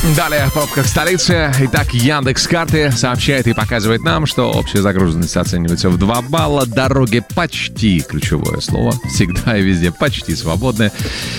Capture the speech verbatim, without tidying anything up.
Далее пробка в столице. Итак, Яндекс.Карты сообщает и показывает нам, что общая загруженность оценивается в два балла. Дороги почти, ключевое слово, всегда и везде почти свободны.